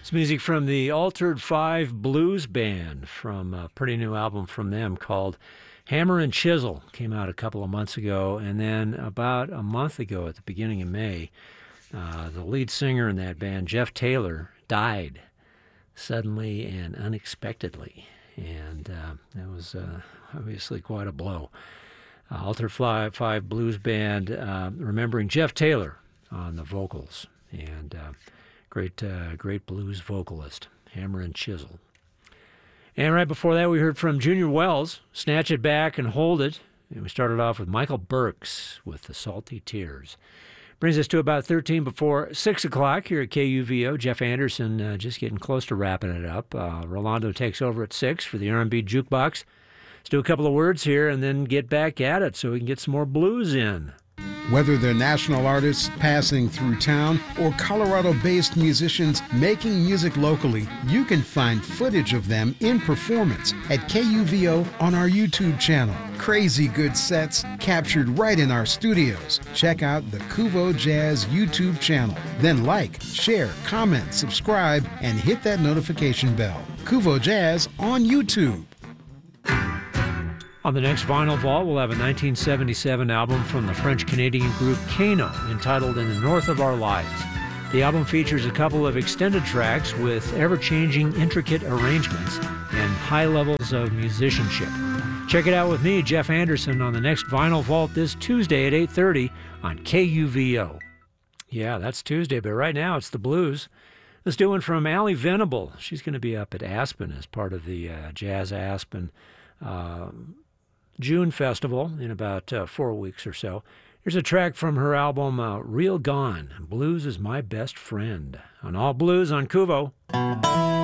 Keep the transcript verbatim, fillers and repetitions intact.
It's music from the Altered Five Blues Band from a pretty new album from them called Hammer and Chisel. Came out a couple of months ago, and then about a month ago at the beginning of May, uh, the lead singer in that band, Jeff Taylor, died suddenly and unexpectedly, and uh, that was uh, obviously quite a blow. Uh, Altered Five, Five Blues Band, uh, remembering Jeff Taylor on the vocals, and uh, Great, uh, great blues vocalist, Hammer and Chisel. And right before that, we heard from Junior Wells, Snatch It Back and Hold It. And we started off with Michael Burks with The Salty Tears. Brings us to about thirteen before six o'clock here at K U V O. Jeff Anderson uh, just getting close to wrapping it up. Uh, Rolando takes over at six for the R and B Jukebox. Let's do a couple of words here and then get back at it so we can get some more blues in. Whether they're national artists passing through town or Colorado-based musicians making music locally, you can find footage of them in performance at K U V O on our YouTube channel. Crazy good sets captured right in our studios. Check out the Kuvo Jazz YouTube channel. Then like, share, comment, subscribe, and hit that notification bell. Kuvo Jazz on YouTube. On the next Vinyl Vault, we'll have a nineteen seventy-seven album from the French-Canadian group Kano, entitled In the North of Our Lives. The album features a couple of extended tracks with ever-changing, intricate arrangements and high levels of musicianship. Check it out with me, Jeff Anderson, on the next Vinyl Vault this Tuesday at eight thirty on K U V O. Yeah, that's Tuesday, but right now it's the blues. Let's do one from Allie Venable. She's going to be up at Aspen as part of the uh, Jazz Aspen uh, June Festival in about uh, four weeks or so. Here's a track from her album, uh, Real Gone, Blues is My Best Friend, on All Blues on Kuvo.